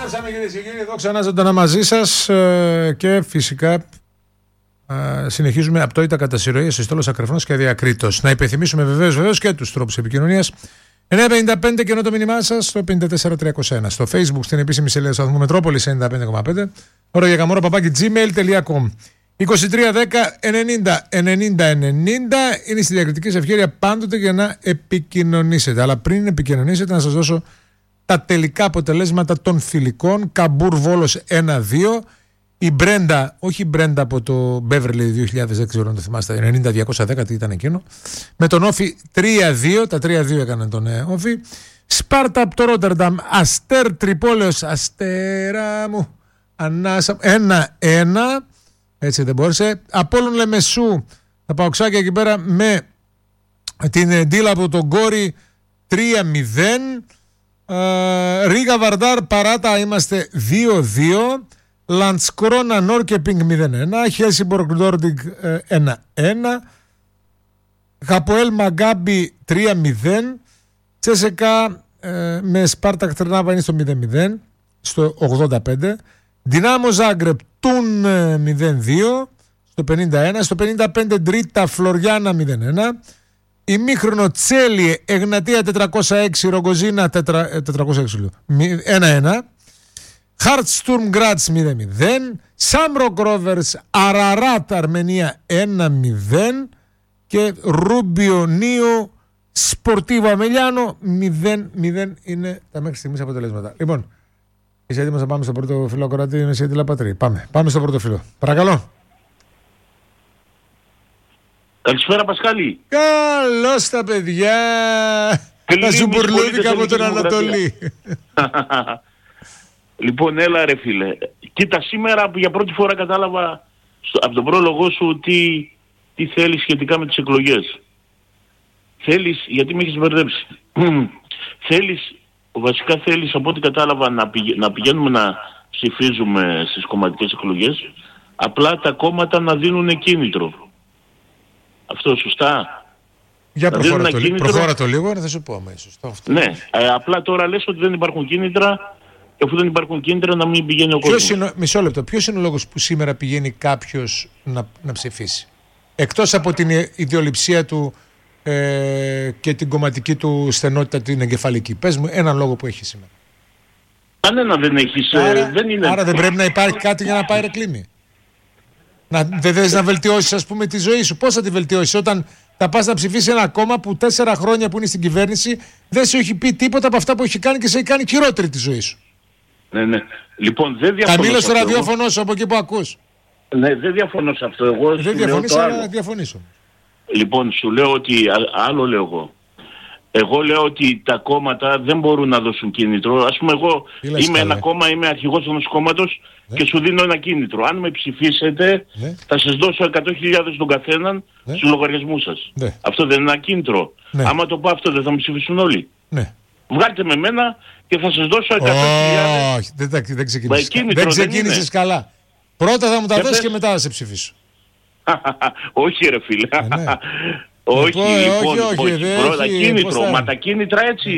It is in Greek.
Επιστρέψαμε κυρίες και κύριοι, εδώ ξανά ζωντανά μαζί σας και φυσικά συνεχίζουμε απτόητα κατά συρροή εσυστόλως ακρεφνώς και αδιακρίτως. Να υπενθυμίσουμε βεβαίως και τους τρόπους επικοινωνίας. 955 και ενώ το μήνυμά σας στο 54301. Στο Facebook στην επίσημη σελίδα του σταθμού Μετρόπολης 95,5. Ώρα για καμόρα @gmail.com. 2310 90 90 90 είναι στη διακριτική σας ευχέρεια πάντοτε για να επικοινωνήσετε. Αλλά πριν επικοινωνήσετε, να σας δώσω τα τελικά αποτελέσματα των φιλικών. Καμπούρ Βόλος 1-2. Η Μπρέντα, όχι η Μπρέντα από το Beverly 2000, δεν ξέρω αν το θυμάστε, 90-210 τι ήταν εκείνο. Με τον Όφι 3-2, τα 3-2 έκανε τον Όφι. Σπάρτα από το Ρότερνταμ, Αστέρ Τρυπόλεως, Αστέρα μου, Ανάσα, 1-1. Έτσι δεν μπόρεσε. Απόλλων Λεμεσού, τα Παοξάκια εκεί πέρα με την ντύλα από τον Κόρη 3-0. Ρίγα Βαρντάρ Παράτα είμαστε 2-2. Λαντσκρόνα Νόρκεπινγκ 0-1. Χέλσιμπορκ Νόρντιγκ 1-1. Χαποέλ Μαγκάμπι 3-0. Τσέσεκα με Σπάρτακ Τρνάβα είναι στο 0-0 στο 85. Δυνάμο Ζάγκρεπ Τούν 0-2 στο 51. Στο 55 Ντρίτα Φλωριάνα 0-1. Ημίχρονο Τσέλιε Εγνατία 406 Ρογκοζίνα 1-1. Χαρτστουρμ Γκράτς 0-0. Σάμροκ Ρόβερς Αραράτ Αρμενία 1-0. Και Ρούμπιο Νίο Σπορτίβο Αμελιάνο 0-0 είναι τα μέχρι στιγμής αποτελέσματα. Λοιπόν, είσαι έτοιμος να πάμε στο πρώτο φιλό κοράτη, είναι εσύ Λαπατρή. Πάμε στο πρώτο φιλό. Παρακαλώ. Καλησπέρα Πασχάλη. Καλώς τα παιδιά. Τα ζουμπουρλούδικα από τον Ανατολή. Λοιπόν, έλα ρε φίλε. Κοίτα, σήμερα για πρώτη φορά κατάλαβα από τον πρόλογο σου τι θέλεις σχετικά με τις εκλογές. Θέλεις, γιατί με έχεις μπερδέψει. Βασικά θέλεις από ό,τι κατάλαβα να πηγαίνουμε να ψηφίζουμε στις κομματικές εκλογές, απλά τα κόμματα να δίνουν κίνητρο. Αυτό σωστά? Για προχώρα το λίγο, θα σου πω αμέσως. Ναι, απλά τώρα λες ότι δεν υπάρχουν κίνητρα και αφού δεν υπάρχουν κίνητρα να μην πηγαίνει ο κόσμος. Μισό λεπτό, ποιος είναι ο λόγος που σήμερα πηγαίνει κάποιος να ψηφίσει? Εκτός από την ιδεολειψία του και την κομματική του στενότητα την εγκεφαλική. Πες μου έναν λόγο που έχει σήμερα. Κανένα δεν έχεις. Άρα δεν πρέπει να υπάρχει κάτι για να πάει ρεκλίμι. Δεν θες να βελτιώσεις, ας πούμε, τη ζωή σου. Πώς θα τη βελτιώσεις όταν θα πας να ψηφίσεις ένα κόμμα που 4 χρόνια που είναι στην κυβέρνηση δεν σου έχει πει τίποτα από αυτά που έχει κάνει και σε έχει κάνει χειρότερη τη ζωή σου? Ναι. Λοιπόν, δεν διαφωνώ. Καμίλω στο ραδιόφωνο σου από εκεί που ακούς. Ναι, δεν διαφωνώ σε αυτό. Εγώ δεν διαφωνήσω, αλλά διαφωνήσω. Λοιπόν, σου λέω ότι άλλο λέω εγώ. Εγώ λέω ότι τα κόμματα δεν μπορούν να δώσουν κίνητρο. Ας πούμε, εγώ είμαι ένα κόμμα, είμαι αρχηγός ενός κόμματος και σου δίνω ένα κίνητρο. Αν με ψηφίσετε, θα σας δώσω 100.000 τον καθέναν στους λογαριασμούς σας. Αυτό δεν είναι ένα κίνητρο? Άμα το πω αυτό, δεν θα με ψηφίσουν όλοι? Βγάλτε με μένα και θα σας δώσω 100.000. Όχι, δεν ξεκίνησες καλά. Πρώτα θα μου τα δώσεις και μετά θα σε ψηφίσω. Όχι ρε φίλε. Όχι, πρώτα κίνητρο. Μα τα κίνητρα έτσι